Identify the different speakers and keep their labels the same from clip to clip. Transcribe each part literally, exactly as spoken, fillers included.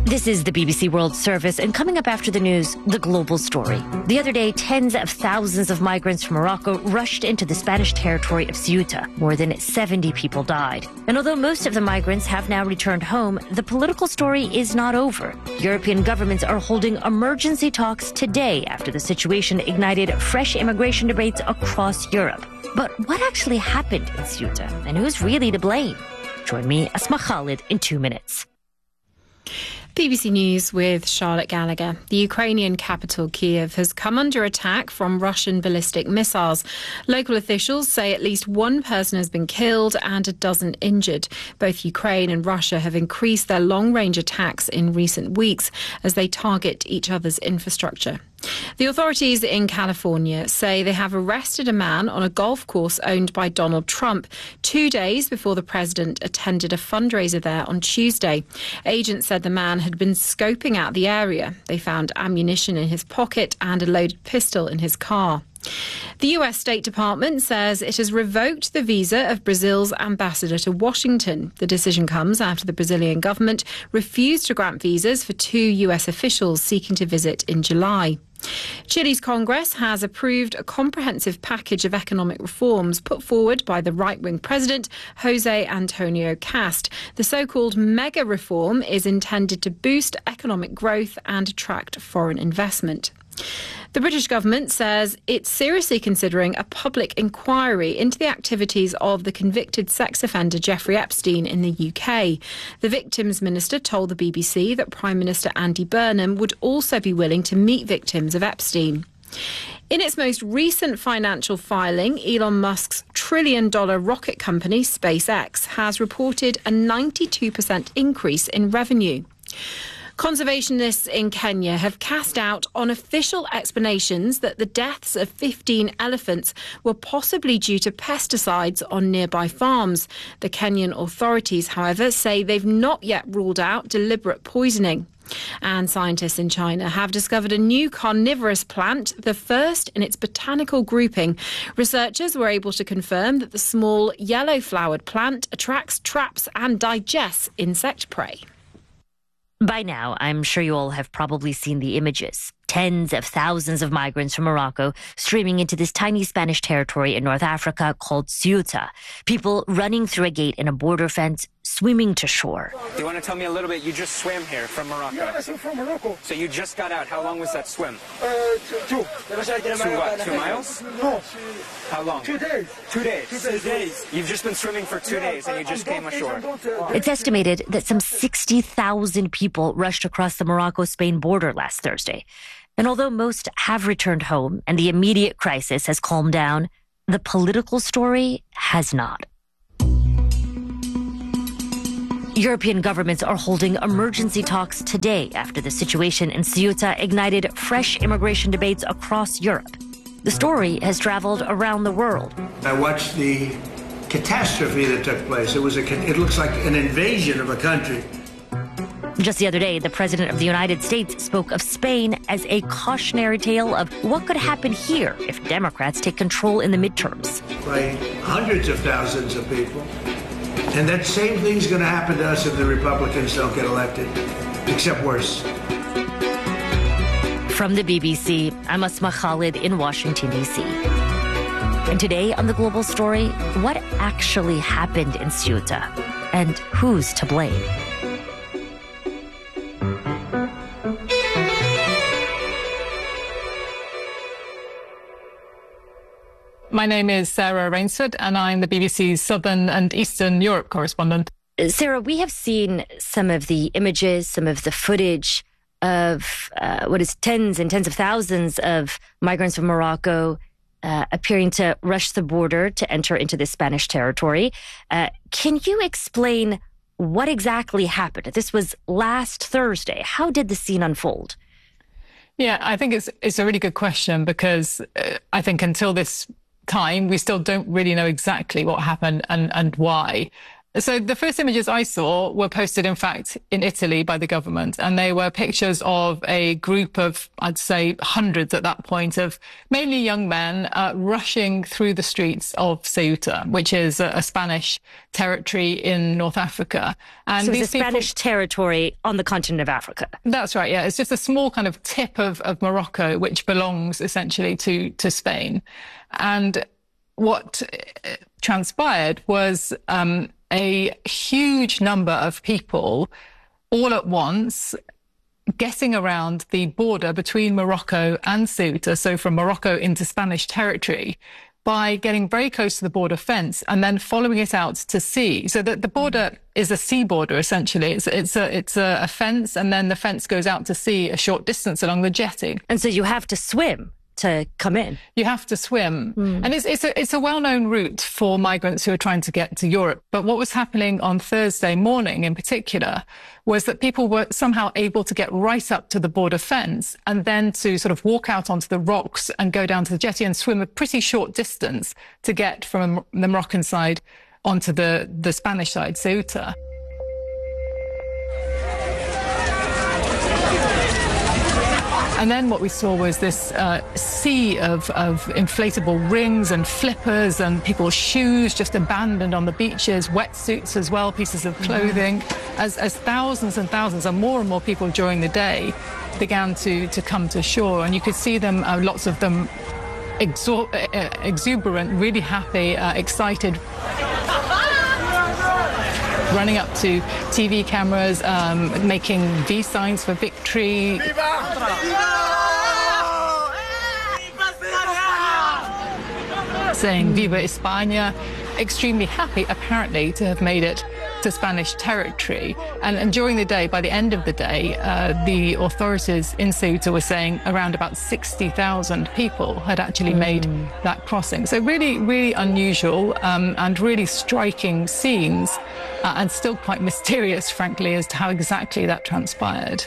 Speaker 1: This is the B B C World Service, and coming up after the news, the global story. The other day, tens of thousands of migrants from Morocco rushed into the Spanish territory of Ceuta. More than seventy people died. And although most of the migrants have now returned home, the political story is not over. European governments are holding emergency talks today after the situation ignited fresh immigration debates across Europe. But what actually happened in Ceuta, and who's really to blame? Join me, Asma Khalid, in two minutes.
Speaker 2: B B C News with Charlotte Gallagher. The Ukrainian capital, Kiev, has come under attack from Russian ballistic missiles. Local officials say at least one person has been killed and a dozen injured. Both Ukraine and Russia have increased their long-range attacks in recent weeks as they target each other's infrastructure. The authorities in California say they have arrested a man on a golf course owned by Donald Trump two days before the president attended a fundraiser there on Tuesday. Agents said the man had been scoping out the area. They found ammunition in his pocket and a loaded pistol in his car. The U S State Department says it has revoked the visa of Brazil's ambassador to Washington. The decision comes after the Brazilian government refused to grant visas for two U S officials seeking to visit in July. Chile's Congress has approved a comprehensive package of economic reforms put forward by the right-wing president, Jose Antonio Cast. The so-called mega reform is intended to boost economic growth and attract foreign investment. The British government says it's seriously considering a public inquiry into the activities of the convicted sex offender Jeffrey Epstein in the U K. The Victims Minister told the B B C that Prime Minister Andy Burnham would also be willing to meet victims of Epstein. In its most recent financial filing, Elon Musk's trillion-dollar rocket company, SpaceX, has reported a ninety-two percent increase in revenue. Conservationists in Kenya have cast doubt on official explanations that the deaths of fifteen elephants were possibly due to pesticides on nearby farms. The Kenyan authorities, however, say they've not yet ruled out deliberate poisoning. And scientists in China have discovered a new carnivorous plant, the first in its botanical grouping. Researchers were able to confirm that the small yellow-flowered plant attracts, traps and digests insect prey.
Speaker 1: By now, I'm sure you all have probably seen the images. Tens of thousands of migrants from Morocco streaming into this tiny Spanish territory in North Africa called Ceuta. People running through a gate in a border fence, swimming to shore.
Speaker 3: Do you want to tell me a little bit? You just swam here from Morocco.
Speaker 4: Yes, I'm from Morocco.
Speaker 3: So you just got out. How long was that swim?
Speaker 4: Uh, two. Two.
Speaker 3: Two what? Two miles?
Speaker 4: No.
Speaker 3: How long?
Speaker 4: Two days.
Speaker 3: Two days.
Speaker 4: Two days.
Speaker 3: Two days. You've just been swimming for two
Speaker 4: Yeah,
Speaker 3: days and you just
Speaker 4: I'm
Speaker 3: came ashore.
Speaker 1: It's estimated that some sixty thousand people rushed across the Morocco-Spain border last Thursday. And although most have returned home and the immediate crisis has calmed down, the political story has not. European governments are holding emergency talks today after the situation in Ceuta ignited fresh immigration debates across Europe. The story has traveled around the world.
Speaker 5: I watched the catastrophe that took place. It was a, it looks like an invasion of a country.
Speaker 1: Just the other day, the president of the United States spoke of Spain as a cautionary tale of what could happen here if Democrats take control in the midterms.
Speaker 5: By hundreds of thousands of people. And that same thing's going to happen to us if the Republicans don't get elected, except worse.
Speaker 1: From the B B C, I'm Asma Khalid in Washington, D C. And today on The Global Story, what actually happened in Ceuta and who's to blame?
Speaker 6: My name is Sarah Rainsford, and I'm the B B C's Southern and Eastern Europe correspondent.
Speaker 1: Sarah, we have seen some of the images, some of the footage of uh, what is tens and tens of thousands of migrants from Morocco uh, appearing to rush the border to enter into the Spanish territory. Uh, can you explain what exactly happened? This was last Thursday. How did the scene unfold?
Speaker 6: Yeah, I think it's it's a really good question because uh, I think until this time, we still don't really know exactly what happened and, and why. So the first images I saw were posted, in fact, in Italy by the government, and they were pictures of a group of, I'd say, hundreds at that point, of mainly young men uh, rushing through the streets of Ceuta, which is a, a Spanish territory in North Africa. And
Speaker 1: so
Speaker 6: these
Speaker 1: it's a Spanish
Speaker 6: people,
Speaker 1: territory on the continent of Africa.
Speaker 6: That's right, yeah. It's just a small kind of tip of, of Morocco, which belongs essentially to, to Spain. And what transpired was um, a huge number of people all at once getting around the border between Morocco and Ceuta, so from Morocco into Spanish territory, by getting very close to the border fence and then following it out to sea. So that the border is a sea border, essentially. It's, it's, a, it's a, a fence, and then the fence goes out to sea a short distance along the jetty.
Speaker 1: And so you have to swim to come in.
Speaker 6: You have to swim. Mm. And it's, it's a, it's a well-known route for migrants who are trying to get to Europe. But what was happening on Thursday morning in particular was that people were somehow able to get right up to the border fence and then to sort of walk out onto the rocks and go down to the jetty and swim a pretty short distance to get from the Moroccan side onto the, the Spanish side, Ceuta. And then what we saw was this uh, sea of, of inflatable rings and flippers and people's shoes just abandoned on the beaches, wetsuits as well, pieces of clothing, as, as thousands and thousands and more and more people during the day began to, to come to shore. And you could see them, uh, lots of them exor- uh, exuberant, really happy, uh, excited, running up to T V cameras, um, making V signs for victory. Saying Viva España, extremely happy, apparently, to have made it to Spanish territory. And, and during the day, by the end of the day, uh, the authorities in Ceuta were saying around about sixty thousand people had actually mm. made that crossing. So really, really unusual um, and really striking scenes, uh, and still quite mysterious, frankly, as to how exactly that transpired.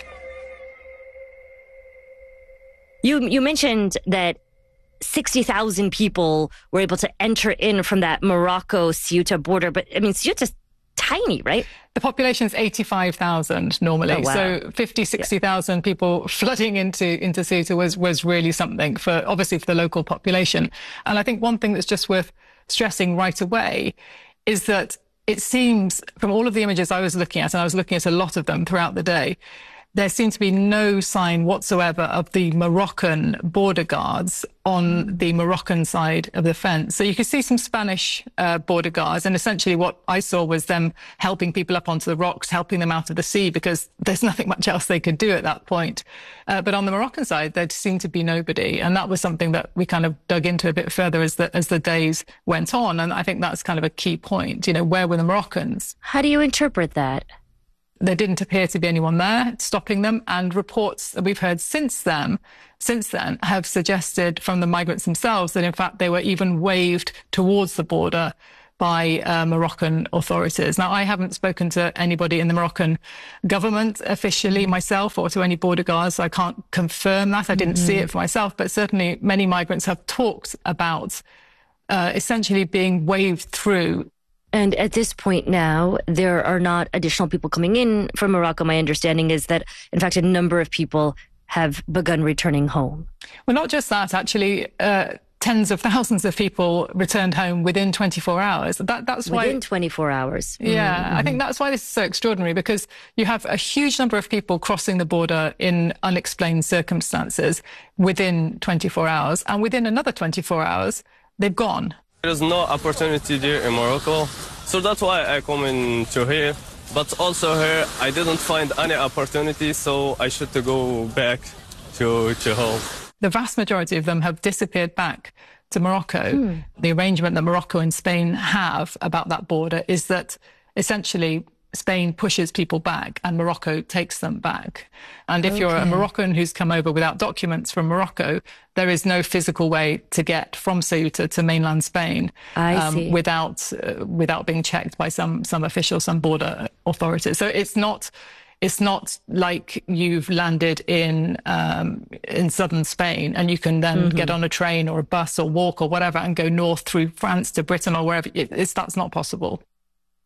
Speaker 1: You, you mentioned that sixty thousand people were able to enter in from that Morocco-Ceuta border. But, I mean, Ceuta's tiny, right?
Speaker 6: The population is eighty-five thousand normally.
Speaker 1: Oh, wow.
Speaker 6: So fifty, sixty thousand yeah. people flooding into, into Ceuta was, was really something for, obviously, for the local population. And I think one thing that's just worth stressing right away is that it seems, from all of the images I was looking at, and I was looking at a lot of them throughout the day, there seemed to be no sign whatsoever of the Moroccan border guards on the Moroccan side of the fence. So you could see some Spanish uh, border guards, and essentially what I saw was them helping people up onto the rocks, helping them out of the sea, because there's nothing much else they could do at that point. Uh, but on the Moroccan side, there seemed to be nobody, and that was something that we kind of dug into a bit further as the, as the days went on, and I think that's kind of a key point. You know, where were the Moroccans?
Speaker 1: How do you interpret that?
Speaker 6: There didn't appear to be anyone there stopping them, and reports that we've heard since then, since then have suggested from the migrants themselves that, in fact, they were even waved towards the border by uh, Moroccan authorities. Now, I haven't spoken to anybody in the Moroccan government officially myself, or to any border guards, so I can't confirm that. I didn't mm-hmm. see it for myself, but certainly many migrants have talked about uh, essentially being waved through.
Speaker 1: And at this point now, there are not additional people coming in from Morocco. My understanding is that, in fact, a number of people have begun returning home.
Speaker 6: Well, not just that, actually. Uh, tens of thousands of people returned home within twenty-four hours. That, that's why...
Speaker 1: Within twenty-four hours.
Speaker 6: Yeah,
Speaker 1: mm-hmm.
Speaker 6: I think that's why this is so extraordinary, because you have a huge number of people crossing the border in unexplained circumstances within twenty-four hours, and within another twenty-four hours, they've gone.
Speaker 7: There's no opportunity there in Morocco, so that's why I come into here. But also here, I didn't find any opportunity, so I should to go back to, to home.
Speaker 6: The vast majority of them have disappeared back to Morocco. Mm. The arrangement that Morocco and Spain have about that border is that essentially Spain pushes people back and Morocco takes them back. And if okay. you're a Moroccan who's come over without documents from Morocco, there is no physical way to get from Ceuta to mainland Spain
Speaker 1: I
Speaker 6: um,
Speaker 1: see.
Speaker 6: without uh, without being checked by some some official, some border authorities. So it's not it's not like you've landed in um, in southern Spain and you can then mm-hmm. get on a train or a bus or walk or whatever and go north through France to Britain or wherever. It, it's that's not possible.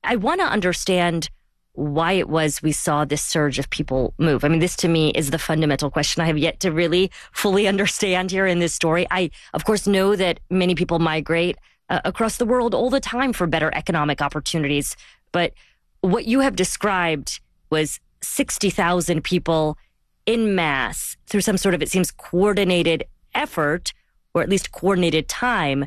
Speaker 1: I want to understand why it was we saw this surge of people move. I mean, this to me is the fundamental question I have yet to really fully understand here in this story. I, of course, know that many people migrate uh, across the world all the time for better economic opportunities. But what you have described was sixty thousand people en masse through some sort of, it seems, coordinated effort, or at least coordinated time,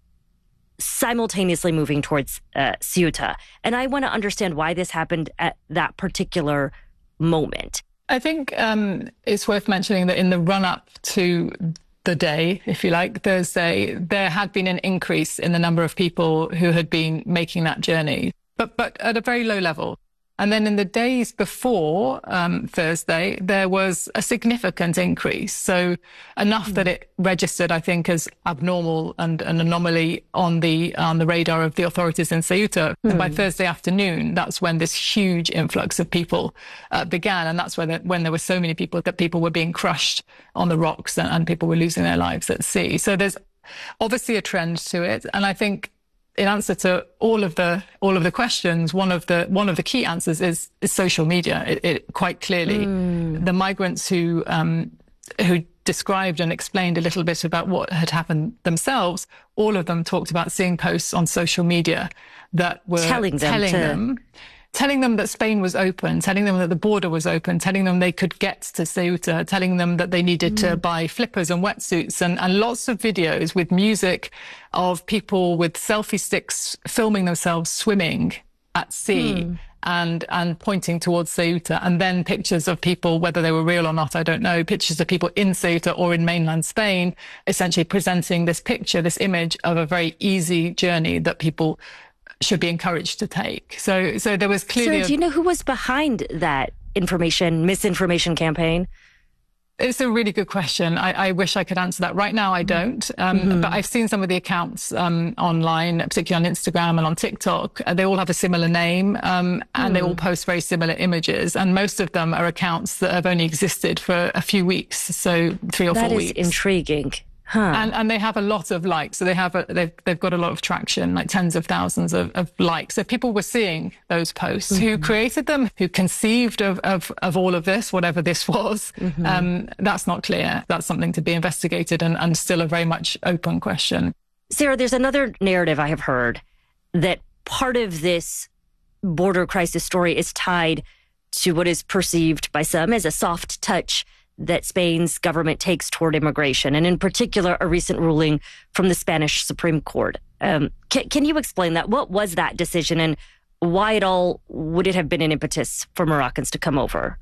Speaker 1: simultaneously moving towards uh, Ceuta. And I want to understand why this happened at that particular moment.
Speaker 6: I think um, it's worth mentioning that in the run-up to the day, if you like, Thursday, there had been an increase in the number of people who had been making that journey, but but at a very low level. And then in the days before um, Thursday, there was a significant increase. So enough mm. that it registered, I think, as abnormal and an anomaly on the on the radar of the authorities in Ceuta. Mm. And by Thursday afternoon, that's when this huge influx of people uh, began. And that's when, the, when there were so many people that people were being crushed on the rocks and, and people were losing their lives at sea. So there's obviously a trend to it. And I think in answer to all of the all of the questions, one of the one of the key answers is, is social media. It, it quite clearly, mm. the migrants who um, who described and explained a little bit about what had happened themselves, all of them talked about seeing posts on social media that were
Speaker 1: telling them,
Speaker 6: telling
Speaker 1: to...
Speaker 6: them telling them that Spain was open, telling them that the border was open, telling them they could get to Ceuta, telling them that they needed mm. to buy flippers and wetsuits, and, and lots of videos with music of people with selfie sticks filming themselves swimming at sea mm. and and pointing towards Ceuta, and then pictures of people, whether they were real or not, I don't know, pictures of people in Ceuta or in mainland Spain, essentially presenting this picture, this image of a very easy journey that people should be encouraged to take. So so there was clearly...
Speaker 1: So do you know who was behind that information, misinformation campaign?
Speaker 6: It's a really good question. I, I wish I could answer that. Right now, I don't. Um, mm-hmm. But I've seen some of the accounts um, online, particularly on Instagram and on TikTok. Uh, they all have a similar name, um, and mm. they all post very similar images. And most of them are accounts that have only existed for a few weeks, so three or
Speaker 1: that
Speaker 6: four
Speaker 1: is
Speaker 6: weeks.
Speaker 1: That is intriguing. Huh.
Speaker 6: And and they have a lot of likes. So they have a, they've they've got a lot of traction, like tens of thousands of, of likes. So people were seeing those posts. Mm-hmm. Who created them? Who conceived of of, of all of this, whatever this was? Mm-hmm. Um, that's not clear. That's something to be investigated, and, and still a very much open question.
Speaker 1: Sarah, there's another narrative I have heard that part of this border crisis story is tied to what is perceived by some as a soft touch that Spain's government takes toward immigration, and in particular, a recent ruling from the Spanish Supreme Court. Um, can, can you explain that? What was that decision, and why at all would it have been an impetus for Moroccans to come over?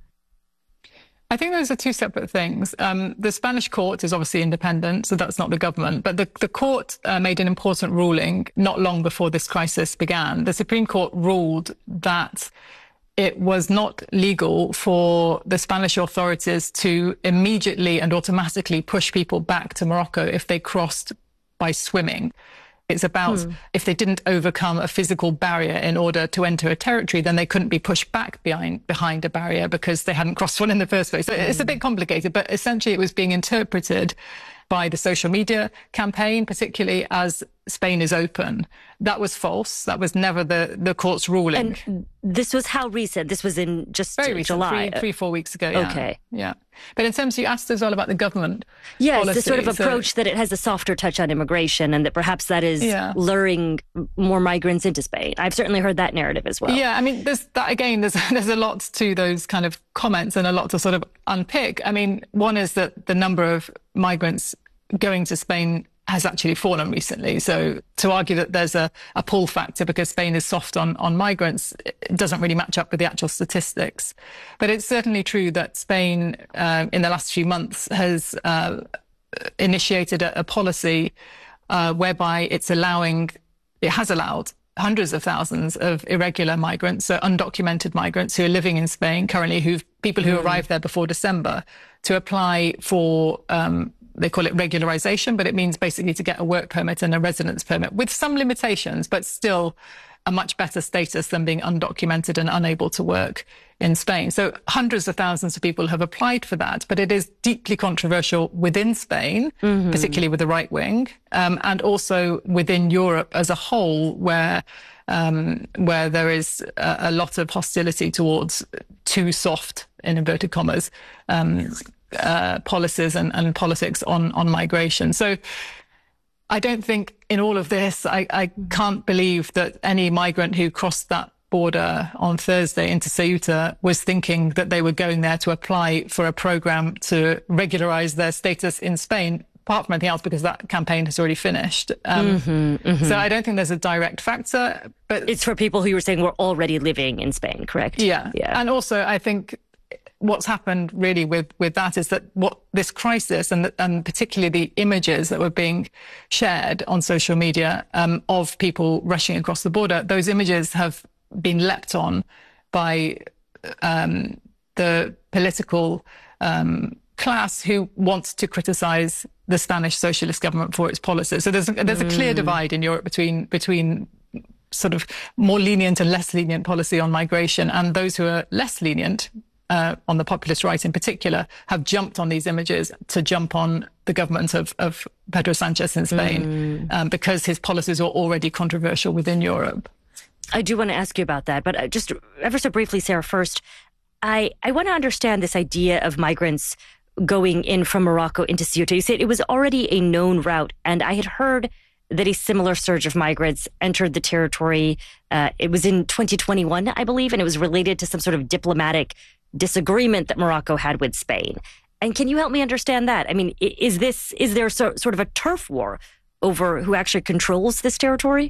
Speaker 6: I think those are two separate things. Um, the Spanish court is obviously independent, so that's not the government. But the, the court uh, made an important ruling not long before this crisis began. The Supreme Court ruled that it was not legal for the Spanish authorities to immediately and automatically push people back to Morocco if they crossed by swimming. It's about hmm. if they didn't overcome a physical barrier in order to enter a territory, then they couldn't be pushed back behind behind a barrier because they hadn't crossed one in the first place. So hmm. it's a bit complicated, but essentially it was being interpreted by the social media campaign, particularly as Spain is open. That was false. That was never the, the court's ruling.
Speaker 1: And this was how recent? This was in just
Speaker 6: Very recent,
Speaker 1: July?
Speaker 6: Three, three, four weeks ago, yeah.
Speaker 1: Okay.
Speaker 6: Yeah. But in terms, you asked as well about the government
Speaker 1: Yes,
Speaker 6: policy,
Speaker 1: the sort of approach
Speaker 6: so,
Speaker 1: that it has a softer touch on immigration, and that perhaps that is
Speaker 6: yeah.
Speaker 1: luring more migrants into Spain. I've certainly heard that narrative as well.
Speaker 6: Yeah, I mean, there's that again, there's there's a lot to those kind of comments and a lot to sort of unpick. I mean, one is that the number of migrants going to Spain has actually fallen recently. So to argue that there's a, a pull factor because Spain is soft on, on migrants, it doesn't really match up with the actual statistics. But it's certainly true that Spain, uh, in the last few months, has uh, initiated a, a policy uh, whereby it's allowing, it has allowed hundreds of thousands of irregular migrants, so undocumented migrants who are living in Spain currently, who people who mm. arrived there before December, to apply for um, they call it regularization, but it means basically to get a work permit and a residence permit with some limitations, but still a much better status than being undocumented and unable to work in Spain. So hundreds of thousands of people have applied for that, but it is deeply controversial within Spain, mm-hmm. particularly with the right wing, um, and also within Europe as a whole, where um, where there is a, a lot of hostility towards too soft, in inverted commas, um, uh, policies and, and politics on, on migration. So I don't think in all of this, I, I can't believe that any migrant who crossed that border on Thursday into Ceuta was thinking that they were going there to apply for a program to regularize their status in Spain, apart from anything else, because that campaign has already finished. Um, mm-hmm, mm-hmm. So I don't think there's a direct factor. But
Speaker 1: it's for people who you were saying were already living in Spain, correct?
Speaker 6: Yeah. yeah. And also, I think what's happened really with, with that is that what this crisis and, and particularly the images that were being shared on social media um, of people rushing across the border, those images have been leapt on by um, the political um, class who wants to criticise the Spanish socialist government for its policies. So there's there's a clear divide in Europe between between sort of more lenient and less lenient policy on migration, and those who are less lenient uh, on the populist right in particular have jumped on these images to jump on the government of, of Pedro Sanchez in Spain mm. um, because his policies are already controversial within Europe.
Speaker 1: I do want to ask you about that, but just ever so briefly, Sarah, first, I, I want to understand this idea of migrants going in from Morocco into Ceuta. You said it was already a known route, and I had heard that a similar surge of migrants entered the territory. Uh, it was in twenty twenty-one, I believe, and it was related to some sort of diplomatic disagreement that Morocco had with Spain. And can you help me understand that? I mean, is this is there so, sort of a turf war over who actually controls this territory?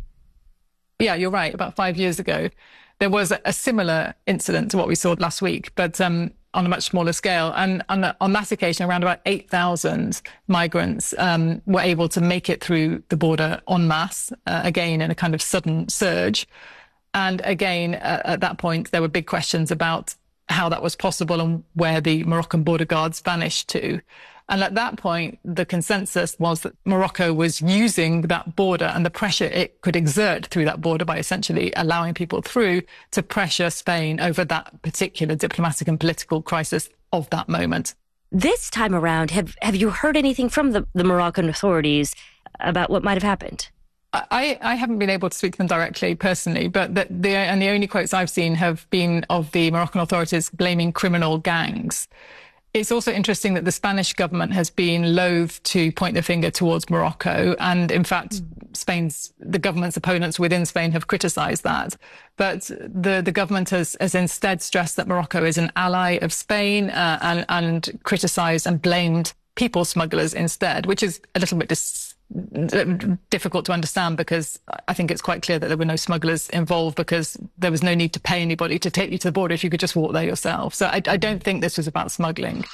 Speaker 6: Yeah, you're right. About five years ago, there was a similar incident to what we saw last week, but um, on a much smaller scale. And on, on that occasion, around about eight thousand migrants um, were able to make it through the border en masse, uh, again, in a kind of sudden surge. And again, uh, at that point, there were big questions about how that was possible and where the Moroccan border guards vanished to. And at that point, the consensus was that Morocco was using that border and the pressure it could exert through that border by essentially allowing people through to pressure Spain over that particular diplomatic and political crisis of that moment.
Speaker 1: This time around, have have you heard anything from the, the Moroccan authorities about what might have happened?
Speaker 6: I, I haven't been able to speak to them directly personally, but the, the, and the only quotes I've seen have been of the Moroccan authorities blaming criminal gangs. It's also interesting that the Spanish government has been loath to point the finger towards Morocco. And in fact, Spain's, the government's opponents within Spain have criticised that. But the, the government has, has instead stressed that Morocco is an ally of Spain uh, and, and criticised and blamed people smugglers instead, which is a little bit dis- difficult to understand because I think it's quite clear that there were no smugglers involved because there was no need to pay anybody to take you to the border if you could just walk there yourself. So I, I don't think this was about smuggling.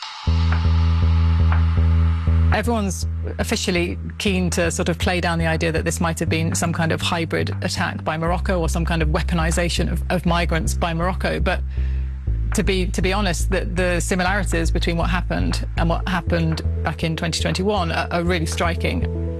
Speaker 6: Everyone's officially keen to sort of play down the idea that this might have been some kind of hybrid attack by Morocco or some kind of weaponization of, of migrants by Morocco. But to be to be honest, the, the similarities between what happened and what happened back in twenty twenty-one are, are really striking.